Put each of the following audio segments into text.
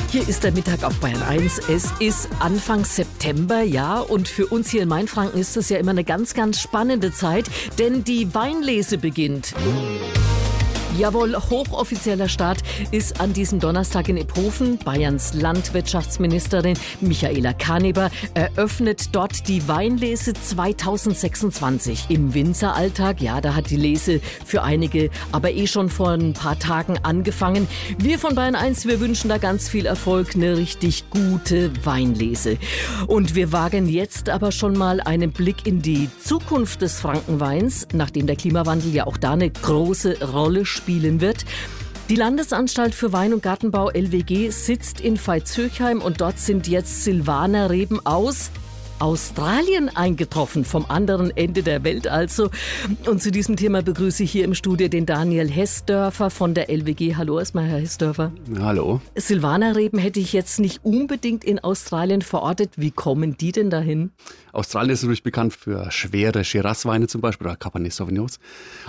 Hier ist der Mittag auf Bayern 1. Es ist Anfang September, ja, und für uns hier in Mainfranken ist es ja immer eine ganz, ganz spannende Zeit, denn die Weinlese beginnt. Jawohl, hochoffizieller Start ist an diesem Donnerstag in Iphofen. Bayerns Landwirtschaftsministerin Michaela Kaneber eröffnet dort die Weinlese 2026. Im Winzeralltag, ja, da hat die Lese für einige aber schon vor ein paar Tagen angefangen. Wir von Bayern 1, wir wünschen da ganz viel Erfolg, eine richtig gute Weinlese. Und wir wagen jetzt aber schon mal einen Blick in die Zukunft des Frankenweins, nachdem der Klimawandel ja auch da eine große Rolle spielen wird. Die Landesanstalt für Wein- und Gartenbau LWG sitzt in Veitshöchheim und dort sind jetzt Silvaner-Reben aus Australien eingetroffen, vom anderen Ende der Welt also. Und zu diesem Thema begrüße ich hier im Studio den Daniel Hessdörfer von der LWG. Hallo erstmal, Herr Hessdörfer. Hallo. Silvaner-Reben hätte ich jetzt nicht unbedingt in Australien verortet. Wie kommen die denn dahin? Australien ist natürlich bekannt für schwere Shiraz-Weine zum Beispiel oder Cabernet Sauvignons.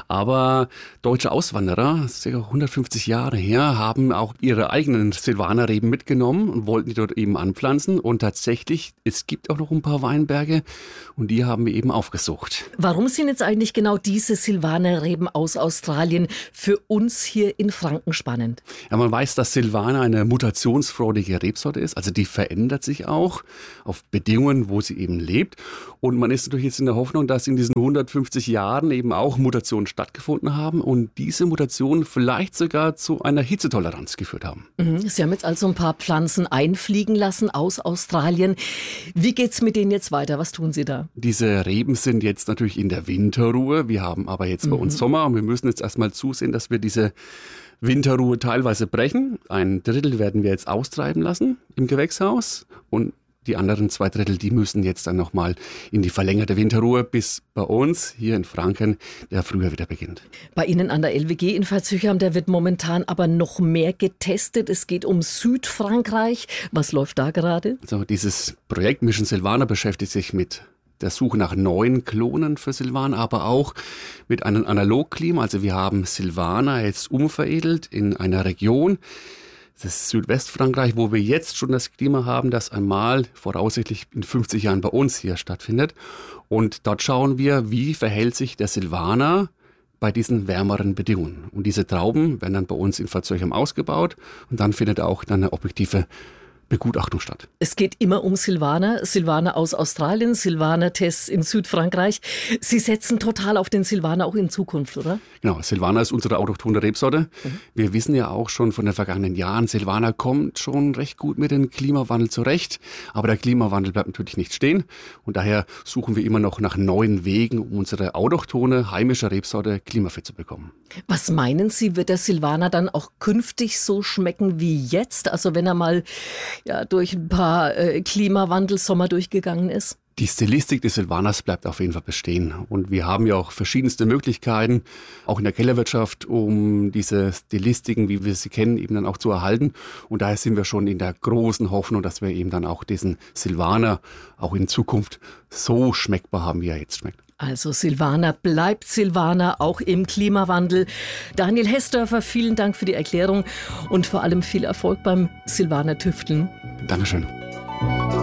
Aber deutsche Auswanderer, ca. 150 Jahre her, haben auch ihre eigenen Silvaner-Reben mitgenommen und wollten die dort eben anpflanzen. Und tatsächlich, es gibt auch noch ein paar Weinberge und die haben wir eben aufgesucht. Warum sind jetzt eigentlich genau diese Silvaner-Reben aus Australien für uns hier in Franken spannend? Ja, man weiß, dass Silvaner eine mutationsfreudige Rebsorte ist. Also die verändert sich auch auf Bedingungen, wo sie eben lebt. Und man ist natürlich jetzt in der Hoffnung, dass in diesen 150 Jahren eben auch Mutationen stattgefunden haben und diese Mutationen vielleicht sogar zu einer Hitzetoleranz geführt haben. Sie haben jetzt also ein paar Pflanzen einfliegen lassen aus Australien. Wie geht's mit denen jetzt weiter? Was tun Sie da? Diese Reben sind jetzt natürlich in der Winterruhe. Wir haben aber jetzt bei uns Sommer und wir müssen jetzt erstmal zusehen, dass wir diese Winterruhe teilweise brechen. Ein Drittel werden wir jetzt austreiben lassen im Gewächshaus und die anderen 2 Drittel, die müssen jetzt dann nochmal in die verlängerte Winterruhe, bis bei uns hier in Franken der Frühjahr wieder beginnt. Bei Ihnen an der LWG in Veitshöchheim, da wird momentan aber noch mehr getestet. Es geht um Südfrankreich. Was läuft da gerade? Also dieses Projekt Mission Silvaner beschäftigt sich mit der Suche nach neuen Klonen für Silvaner, aber auch mit einem Analogklima. Also wir haben Silvaner jetzt umveredelt in einer Region, das ist Südwestfrankreich, wo wir jetzt schon das Klima haben, das einmal voraussichtlich in 50 Jahren bei uns hier stattfindet. Und dort schauen wir, wie verhält sich der Silvaner bei diesen wärmeren Bedingungen. Und diese Trauben werden dann bei uns in Veitshöchheim ausgebaut und dann findet auch dann eine objektive Begutachtung statt. Es geht immer um Silvaner. Silvaner aus Australien, Silvaner-Tests in Südfrankreich. Sie setzen total auf den Silvaner auch in Zukunft, oder? Genau, Silvaner ist unsere autochthone Rebsorte. Wir wissen ja auch schon von den vergangenen Jahren, Silvaner kommt schon recht gut mit dem Klimawandel zurecht. Aber der Klimawandel bleibt natürlich nicht stehen. Und daher suchen wir immer noch nach neuen Wegen, um unsere autochthone, heimische Rebsorte klimafit zu bekommen. Was meinen Sie, wird der Silvaner dann auch künftig so schmecken wie jetzt? Also wenn er mal durch ein paar Klimawandelsommer durchgegangen ist? Die Stilistik des Silvaners bleibt auf jeden Fall bestehen. Und wir haben ja auch verschiedenste Möglichkeiten, auch in der Kellerwirtschaft, um diese Stilistiken, wie wir sie kennen, eben dann auch zu erhalten. Und daher sind wir schon in der großen Hoffnung, dass wir eben dann auch diesen Silvaner auch in Zukunft so schmeckbar haben, wie er jetzt schmeckt. Also Silvaner bleibt Silvaner, auch im Klimawandel. Daniel Hessdörfer, vielen Dank für die Erklärung und vor allem viel Erfolg beim Silvaner Tüfteln. Dankeschön.